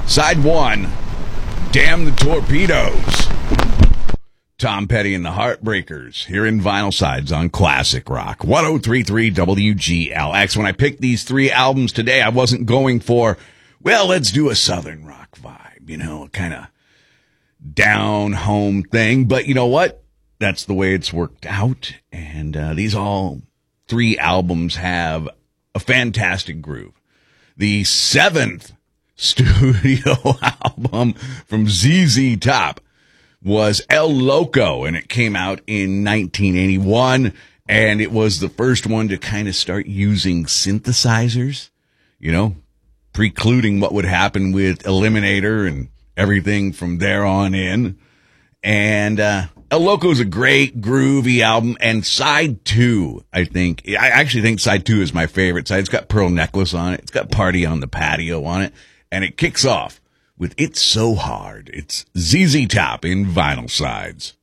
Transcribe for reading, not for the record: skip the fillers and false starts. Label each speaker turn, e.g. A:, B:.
A: Side 1, Damn the Torpedoes. Tom Petty and the Heartbreakers here in Vinyl Sides on Classic Rock. 103.3 WGLX. When I picked these three albums today, I wasn't going for, well, let's do a Southern rock vibe, kind of down home thing. But you know what? That's the way it's worked out. And these all three albums have a fantastic groove. The seventh studio album from ZZ Top was El Loco, and it came out in 1981, and it was the first one to kind of start using synthesizers, precluding what would happen with Eliminator and everything from there on in. And El Loco is a great groovy album, and side 2, I actually think side 2 is my favorite side. It's got Pearl Necklace on it. It's got Party on the Patio on it, and it kicks off with It's So Hard. It's ZZ Top in Vinyl Sides.